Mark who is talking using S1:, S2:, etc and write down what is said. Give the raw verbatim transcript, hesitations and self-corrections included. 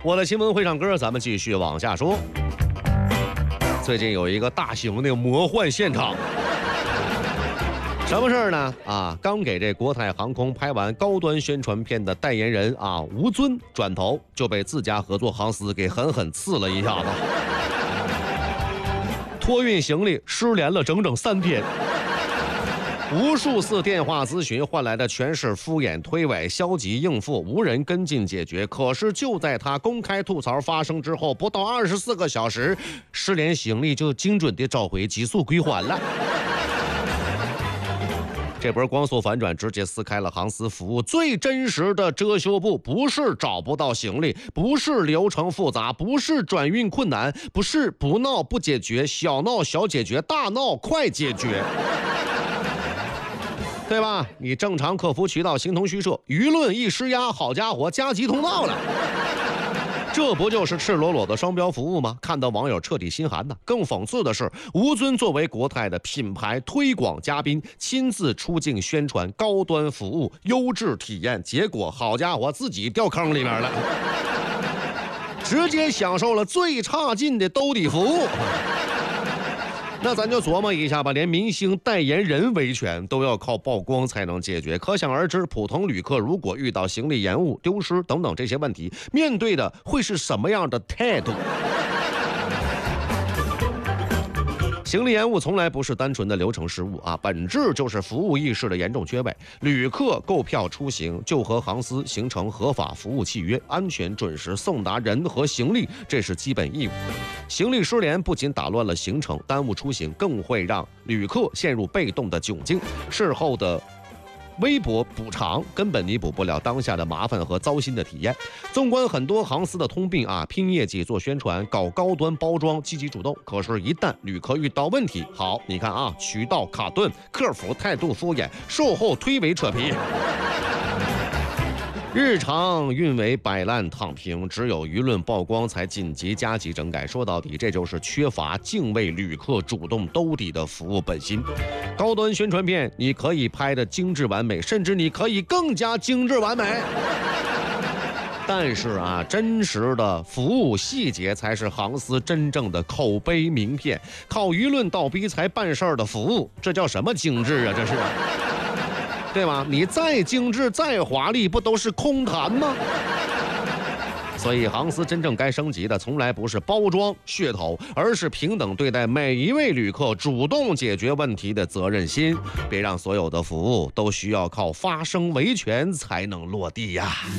S1: 我的新闻会唱歌，咱们继续往下说。最近有一个大型的魔幻现场，什么事儿呢？啊，刚给这国泰航空拍完高端宣传片的代言人啊吴尊，转头就被自家合作航司给狠狠刺了一下子，托运行李失联了整整三天。无数次电话咨询换来的全是敷衍推诿、消极应付，无人跟进解决。可是就在他公开吐槽发生之后，不到二十四个小时，失联行李就精准地找回，急速归还了。这波光速反转直接撕开了航司服务最真实的遮羞布，不是找不到行李，不是流程复杂，不是转运困难，不是不闹不解决，小闹小解决，大闹快解决。对吧？你正常客服渠道形同虚设，舆论一施压，好家伙，加急通道了。这不就是赤裸裸的双标服务吗？看得网友彻底心寒呐！更讽刺的是，吴尊作为国泰的品牌推广嘉宾，亲自出镜宣传高端服务、优质体验，结果好家伙，自己掉坑里面了，直接享受了最差劲的兜底服务。那咱就琢磨一下吧，连明星代言人维权都要靠曝光才能解决，可想而知，普通旅客如果遇到行李延误、丢失等等这些问题，面对的会是什么样的态度？行李延误从来不是单纯的流程失误啊，本质就是服务意识的严重缺位。旅客购票出行就和航司形成合法服务契约，安全准时送达人和行李，这是基本义务。行李失联不仅打乱了行程，耽误出行，更会让旅客陷入被动的窘境。事后的微薄补偿根本弥补不了当下的麻烦和糟心的体验。纵观很多航司的通病啊，拼业绩做宣传，搞高端包装，积极主动，可是一旦旅客遇到问题，好，你看啊，渠道卡顿，客服态度敷衍，售后推诿扯皮，日常运维摆烂躺平，只有舆论曝光才紧急加急整改。说到底，这就是缺乏敬畏旅客主动兜底的服务本心。高端宣传片你可以拍得精致完美，甚至你可以更加精致完美，但是啊，真实的服务细节才是航司真正的口碑名片。靠舆论倒逼才办事儿的服务，这叫什么精致啊？这是啊，对吧？你再精致再华丽，不都是空谈吗？所以航司真正该升级的从来不是包装噱头，而是平等对待每一位旅客，主动解决问题的责任心。别让所有的服务都需要靠发声维权才能落地呀。